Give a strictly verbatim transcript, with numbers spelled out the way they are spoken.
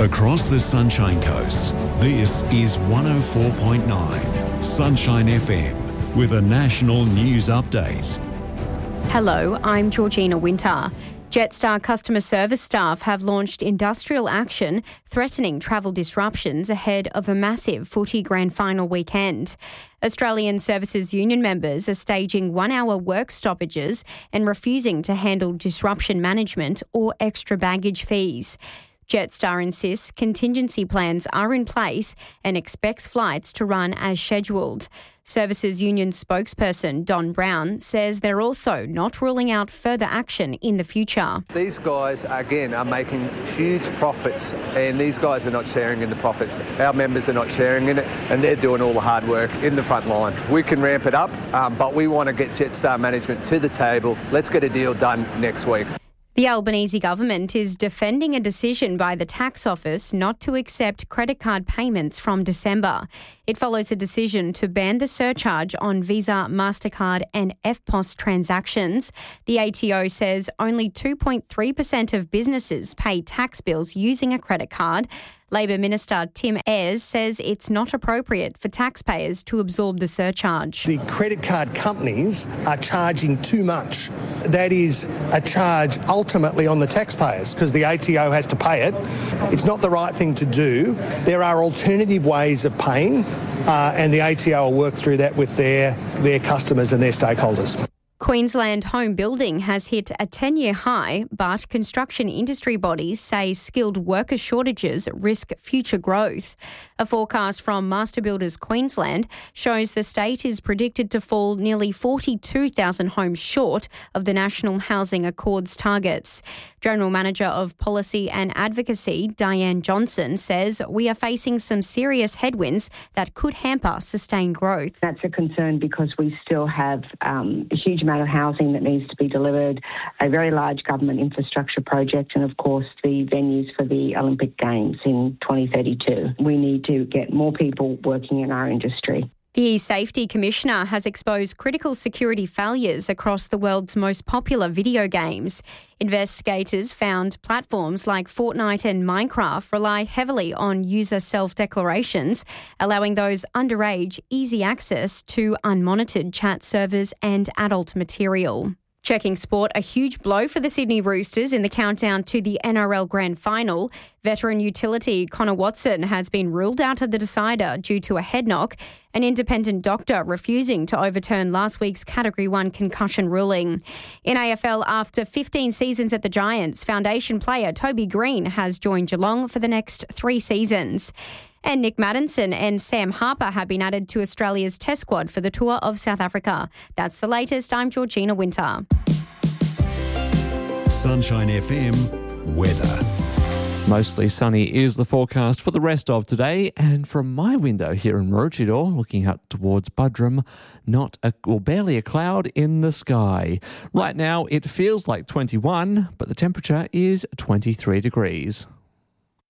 Across the Sunshine Coast, this is one oh four point nine Sunshine F M with a national news update. Hello, I'm Georgina Winter. Jetstar customer service staff have launched industrial action threatening travel disruptions ahead of a massive footy grand final weekend. Australian Services Union members are staging one-hour work stoppages and refusing to handle disruption management or extra baggage fees. Jetstar insists contingency plans are in place and expects flights to run as scheduled. Services Union spokesperson Don Brown says they're also not ruling out further action in the future. These guys, again, are making huge profits, and these guys are not sharing in the profits. Our members are not sharing in it, and they're doing all the hard work in the front line. We can ramp it up, um, but we want to get Jetstar management to the table. Let's get a deal done next week. The Albanese government is defending a decision by the tax office not to accept credit card payments from December. It follows a decision to ban the surcharge on Visa, MasterCard and E F T P O S transactions. The A T O says only two point three percent of businesses pay tax bills using a credit card. Labor Minister Tim Ayres says it's not appropriate for taxpayers to absorb the surcharge. The credit card companies are charging too much. That is a charge ultimately on the taxpayers because the A T O has to pay it. It's not the right thing to do. There are alternative ways of paying uh, and the A T O will work through that with their, their customers and their stakeholders. Queensland home building has hit a ten-year high, but construction industry bodies say skilled worker shortages risk future growth. A forecast from Master Builders Queensland shows the state is predicted to fall nearly forty-two thousand homes short of the National Housing Accord's targets. General Manager of Policy and Advocacy, Diane Johnson, says we are facing some serious headwinds that could hamper sustained growth. That's a concern because we still have um, a huge amount of housing that needs to be delivered, a very large government infrastructure project, and of course the venues for the Olympic Games in twenty thirty-two. We need to get more people working in our industry. The Safety Commissioner has exposed critical security failures across the world's most popular video games. Investigators found platforms like Fortnite and Minecraft rely heavily on user self-declarations, allowing those underage easy access to unmonitored chat servers and adult material. Checking sport, a huge blow for the Sydney Roosters in the countdown to the N R L Grand Final. Veteran utility Connor Watson has been ruled out of the decider due to a head knock, an independent doctor refusing to overturn last week's Category one concussion ruling. In A F L, after fifteen seasons at the Giants, foundation player Toby Green has joined Geelong for the next three seasons. And Nick Maddinson and Sam Harper have been added to Australia's test squad for the tour of South Africa. That's the latest. I'm Georgina Winter. Sunshine F M weather. Mostly sunny is the forecast for the rest of today, and from my window here in Maroochydore, looking out towards Buderim, not a, or barely a cloud in the sky. Right now it feels like twenty-one, but the temperature is twenty-three degrees.